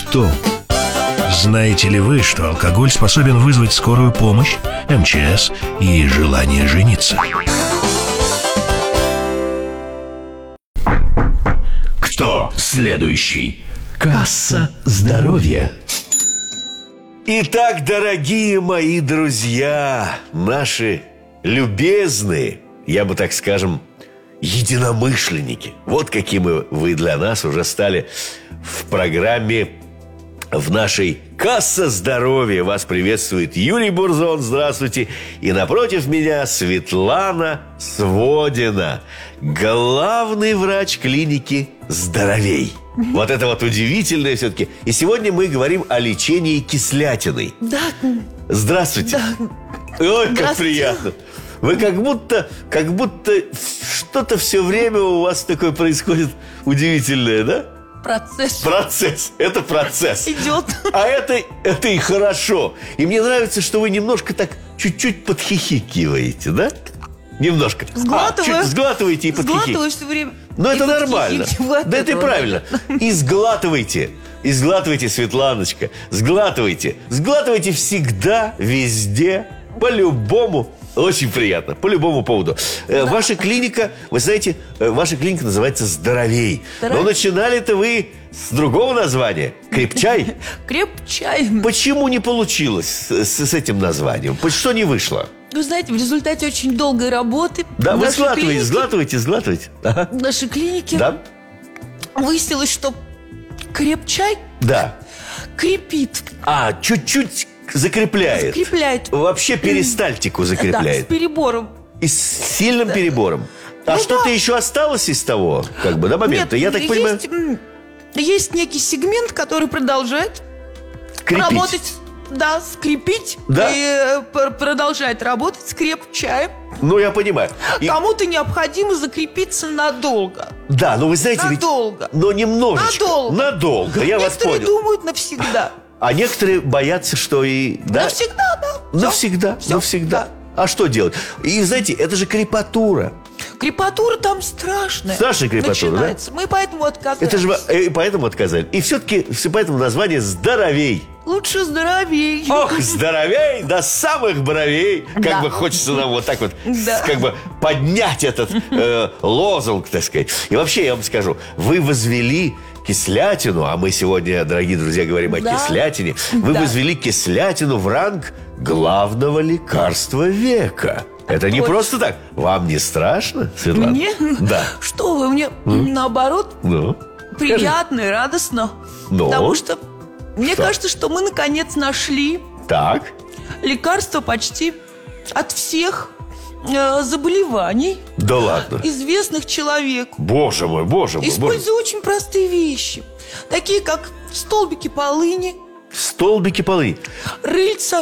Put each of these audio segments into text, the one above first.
кто? Знаете ли вы, что алкоголь способен вызвать скорую помощь, МЧС и желание жениться? Кто следующий? Касса здоровья. Итак, дорогие мои друзья, наши любезные, я бы так скажем, единомышленники. Вот какими вы для нас уже стали в программе, в нашей «Касса здоровья». Вас приветствует Юрий Бурзон, здравствуйте. И напротив меня Светлана Сводина, главный врач клиники «Здоровей». Вот это вот удивительное все-таки. И сегодня мы говорим о лечении кислятиной. Да. Здравствуйте. Да. Ой, как приятно. Вы как будто что-то все время у вас такое происходит удивительное, да? Процесс. Это процесс. Идет. А это и хорошо. И мне нравится, что вы немножко так чуть-чуть подхихикиваете, да? Немножко. Сглатываю. Сглатываете и подхихикиваете. Сглатываю все время. Ну, это нормально. Да это и правильно. И сглатывайте. И сглатывайте, Светланочка. Сглатывайте. Сглатывайте всегда, везде, по-любому. Очень приятно, по любому поводу. Ваша клиника, вы знаете, ваша клиника называется «Здоровей». Но начинали-то вы с другого названия. «Крепчай». Крепчай. Почему не получилось с этим названием? Что не вышло? Вы знаете, в результате очень долгой работы Да, вы сглатываете. сглатывайте. Ага. В нашей клинике Да? выяснилось, что крепчай Да. крепит. Чуть-чуть закрепляет. Закрепляет. Вообще перистальтику Да, с закрепляет. перебором. И с сильным перебором. Ну что-то да. еще осталось из того, момента? Нет, Я так понимаю, есть некий сегмент, который продолжает крепить. работать. Да, скрепить. Да? И продолжает работать с крепчаем. Ну, я понимаю. Кому-то необходимо закрепиться надолго. Да, но вы знаете, Надолго. но немножечко. Надолго, я вас Некоторые понял. думают навсегда. А некоторые боятся, что и... Да? Навсегда, да. Навсегда. Да. А что делать? И, знаете, это же крепатура. Крепатура там страшная. Страшная крепатура, начинается. Мы поэтому отказались. Это же и поэтому отказали. И все-таки поэтому название «Здоровей». Лучше здоровей. Ох, здоровей до самых бровей. Как бы хочется нам вот так вот как бы поднять этот лозунг, так сказать. И вообще, я вам скажу, вы возвели кислятину, а мы сегодня, дорогие друзья, говорим о кислятине. Вы возвели кислятину в ранг главного лекарства века. Это не просто так. Вам не страшно, Светлана? Мне? Да. Что вы, мне наоборот приятно и радостно. Ну? Потому что мне кажется, что мы наконец нашли Так. лекарство почти от всех заболеваний, Да ладно. известных человеку. Боже мой. Используя очень простые вещи, такие как столбики полыни, Столбики полы. рыльца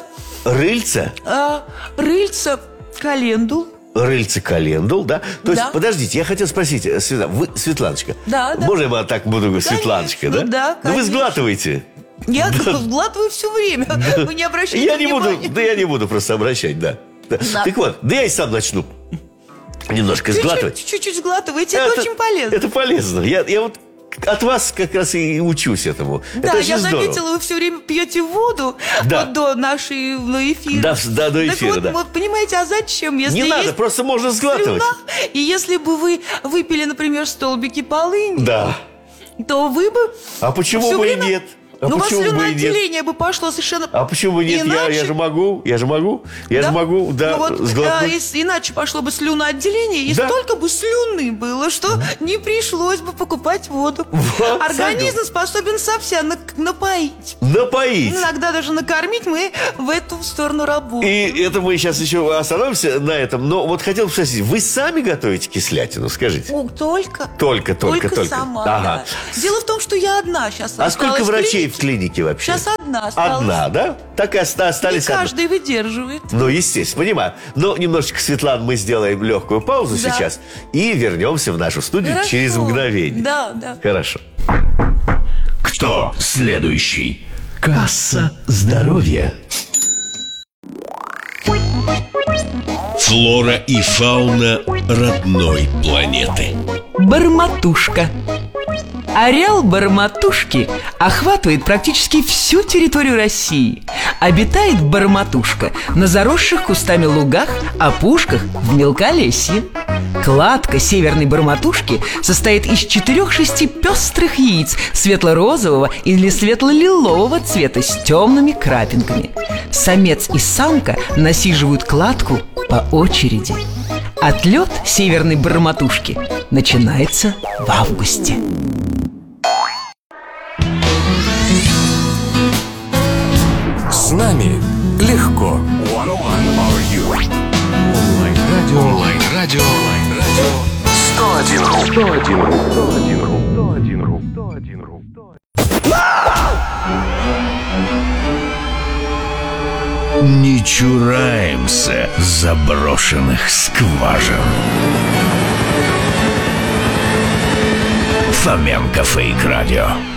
календул. Рыльце календул, да? То есть, Да. подождите, я хотел спросить, Светланочка. Да. Можно я так буду говорить, Светланочка, да? Ну да, Но вы конечно. сглатываете. Я сглатываю все время. Вы не обращайте Я не буду, внимания. я не буду просто обращать, да. Да. Так вот, я и сам начну немножко сглатывать. Чуть-чуть сглатываете, это очень полезно. Это полезно. Я вот от вас как раз и учусь этому. Да, это очень я здорово. заметила, вы все время пьете воду вот до нашего эфира. Да, до эфира, так да. вот, понимаете, а зачем? Если Не надо, есть просто можно сглатывать. слюна, и если бы вы выпили, например, столбики полыни, Да. то вы бы... А почему всё бы и время- нет? А у вас почему бы и нет? слюноотделение бы пошло совершенно А почему бы нет? иначе. Я же могу, Да? Ну вот, сглотнуть. иначе пошло бы слюноотделение, и Да. столько бы слюны было, что не пришлось бы покупать воду. Вот, Организм способен совсем напоить. Напоить. Иногда даже накормить, мы в эту сторону работаем. И это мы сейчас еще остановимся на этом. Но вот хотел бы спросить, вы сами готовите кислятину, скажите? Только. Только. сама. Ага. Да. Дело в том, что я одна сейчас. А сколько врачей в клинике вообще? Сейчас одна осталась. Одна, да? Так и И остались одна. каждый выдерживает. Ну, естественно, понимаю. Но немножечко, Светлана, мы сделаем легкую паузу Да. сейчас и вернемся в нашу студию Хорошо. через мгновение. Да. Хорошо. Кто следующий? Касса здоровья. Флора и фауна родной планеты. Бормотушка. Ареал Барматушки охватывает практически всю территорию России. Обитает барматушка на заросших кустами лугах, опушках, в мелколесье. Кладка северной барматушки состоит из 4-6 пестрых яиц светло-розового или светло-лилового цвета с темными крапинками. Самец и самка насиживают кладку по очереди. Отлет северной барматушки начинается в августе. С нами легко. Онлайн-радио 101.ру. Не чураемся заброшенных скважин. Фоменко Фейк Радио.